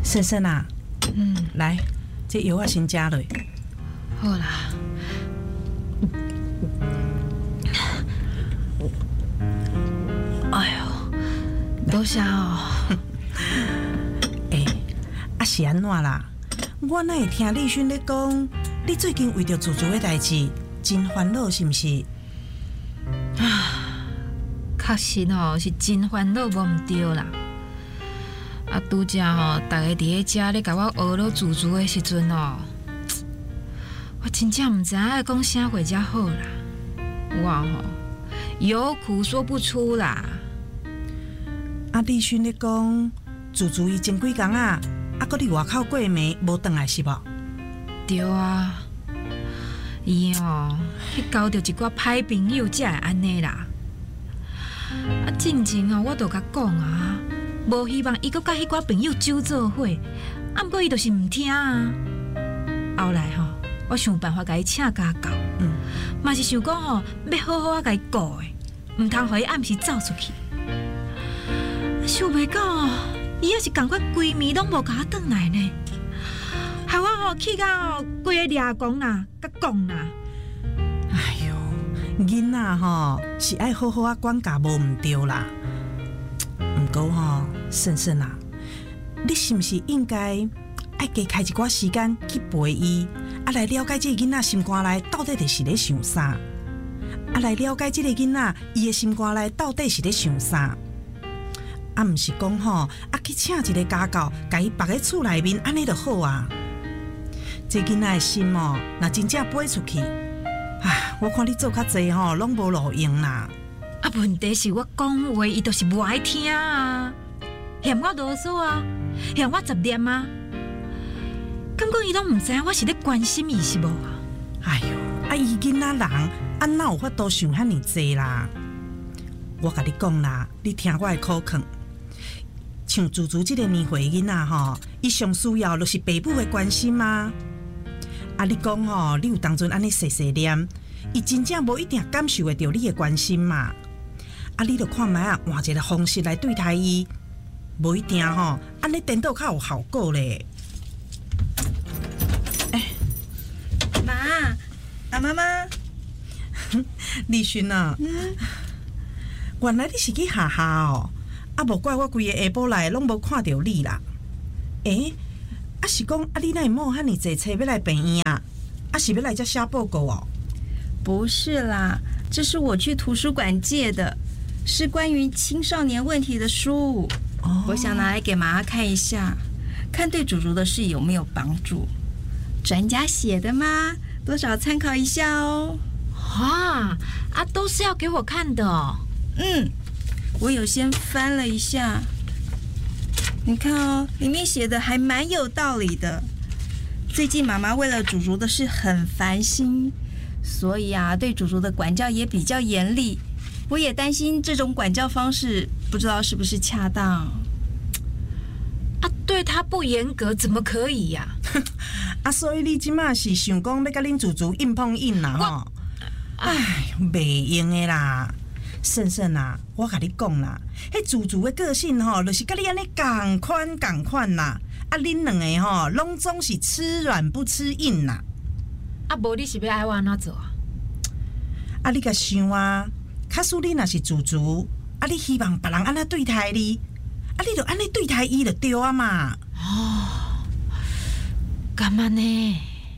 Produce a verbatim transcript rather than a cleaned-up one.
婶婶啊，嗯，来，这药我先加落。 好啦。哎呦，多谢哦。 哎，啊是安怎啦？我哪会听立勋咧讲，你最近为着祖祖的代志真烦恼，是毋是？ 啊，确实吼是真烦恼，无毋对啦。啊，拄则吼，逐个伫咧遮咧甲我学了祖祖的时阵哦，我真正毋知影要讲啥话才好啦。我吼有苦说不出啦。 啊，立勋咧讲，祖祖伊前几工啊，啊，搁伫外口过暝，无转来是无？ 对啊，伊吼去交着一寡歹朋友，才会安尼啦。啊，进前哦，我都甲讲啊，无希望伊搁甲迄寡朋友酒做伙，啊，毋过伊就是毋听啊。后来吼，我想办法甲伊请家教，嗯，嘛是想讲吼，要好好啊甲伊顾的，毋通互伊暗时走出去。想袂到哦，伊也是共款规暝拢无甲我转来呢，害我吼气到吼规个抓狂啦，甲讲啦。 哎哟，囡仔吼是爱好好啊管教，无毋对啦。毋过吼，婶婶啊，你是毋是应该爱加开一寡时间去陪伊，啊来了解这个囡仔心肝内到底就是咧想啥，啊来了解这个囡仔伊的心肝内到底是咧想啥。啊，毋是讲吼，啊去请一个家教，甲伊放喺厝内面，安尼就好啊。这囡仔的心哦，若真正飞出去，啊，我看你做较济吼，拢无路用啦。 啊，问题是我讲话，伊就是无爱听啊，嫌我啰嗦啊，嫌我杂念啊。感觉伊拢毋知我是咧关心伊是无啊？ 哎哟，啊，伊囡仔人，啊哪有法度想遐尼济啦？我甲你讲啦，你听我的苦劝。像祖祖这个年岁囡仔吼，伊上需要就是爸母的关心嘛。啊，你讲吼，你有当阵安尼细细念，伊真正无一定感受会到你的关心嘛。啊，你著看卖啊，换一个方式来对待伊，无一定吼，安尼颠倒较有效果咧。 哎，妈，啊妈妈， 立勋啊，嗯，原来你是去下下哦。啊，无怪我规个下晡来拢无看到你啦。诶、欸，啊是讲啊，你哪会冒遐尼济车要来病院啊？啊是要来遮写报告哦？ 不是啦，这是我去图书馆借的，是关于青少年问题的书。哦，我想拿来给妈妈看一下，看对祖祖的事有没有帮助。专家写的嘛，多少参考一下哦。 哇，啊，都是要给我看的哦。 嗯。我有先翻了一下，你看哦，里面写的还蛮有道理的。最近妈妈为了祖祖的事很烦心，所以啊，对祖祖的管教也比较严厉。我也担心这种管教方式不知道是不是恰当。 啊，对他不严格怎么可以呀、 啊？啊，所以你即马是想讲要甲恁祖祖硬碰硬啦吼？哎，袂用的啦。婶婶啊，我甲你讲啦，迄祖祖的个性吼，就是甲你安尼共款共款啦。啊，恁两个吼，拢总是吃软不吃硬啦。 啊，无你是要爱我安怎做啊？ 啊，你甲想啊，假使你若是祖祖，啊，你希望别人安怎对待你，啊，你就安尼对待伊就对啊嘛。 哦，干嘛呢？